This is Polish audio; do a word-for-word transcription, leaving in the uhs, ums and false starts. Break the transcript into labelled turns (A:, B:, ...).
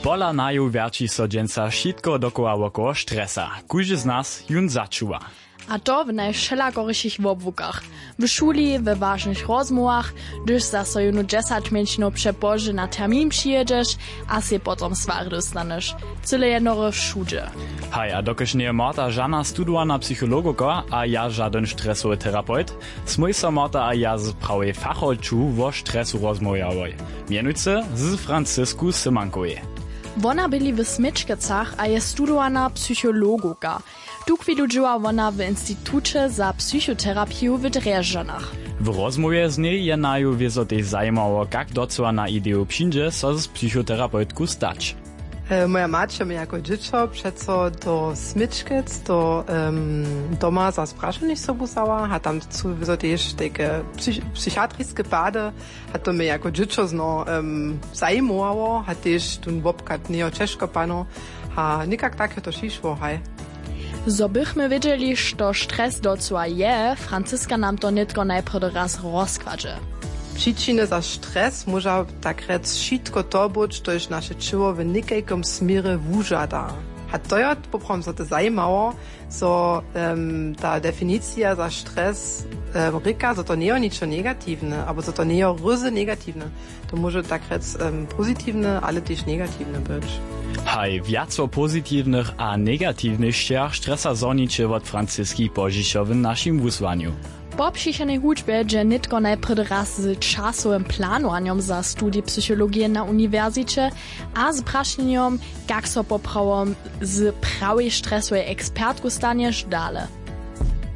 A: Pola naju wierci so dżęca šitko dokoła wokoło stresa. Kuży z nas jun začuwa.
B: A to w najszelakoryších obwukach. W szuli, we ważnych rozmowach, gdyż za sojunu dziesięć minut przepoży na termin przyjedziesz, a się potom swar dostaniesz. Cyle jednore w szudzie.
A: Hej, a dokež nie Marta żadna studowana psychologoka, a ja żaden stresowy terapeut, smój so Marta a ja z prawej fachholču wo stresu rozmowjałoj. Mianujce z Francisku Symankoje.
B: Wona byli w Smyčkecach a je studowana psychologoka. Tu kwiludżyła wona w Instytucie za psychoterapię w Drjeżdżanach.
A: W rozmowie z niej je naju wieso tej zajmowało, jak docela na ideju przyjdzie so z psychoterapeutku stać.
C: E, moja matka mi jako dziecko przeco do Smyčkec, do um, doma za spraszenie sobu zała, a tam tu wieso też takie psych psychiatrische bady, a to mi jako dziecko zno um, zajmowało, a też tu wopkat nie ciężko panu, a nikak takie to šišło, hej.
B: Zo bychmy wiedzieli, što stres docela je, Franciska nam to nitko najprve raz rozkładzie.
C: Przyczyny za stres może tak rec wszystko to być, to jest nasze ciało w niekajkim smierze wużada. A to jest poprom so to zajmało, so um, ta definicja za stres um, ryka, so to nie jest niczego negatywne, albo so to nie jest ryzy negatywne. To może tak rec um, pozytywne, ale też negatywne być.
A: Hej, wiaco pozytywnych a negatywnych ścieżek stresa zornicze od Franciski pożyczo w naszym wysłaniu.
B: Po przyjrzanej hudźbie, że nitko najprve raz z czasowym planowaniem za studii psychologii na uniwersycie, a z prasznieniem, jak so poprawom z prawej stresowej ekspertku staniesz dalej.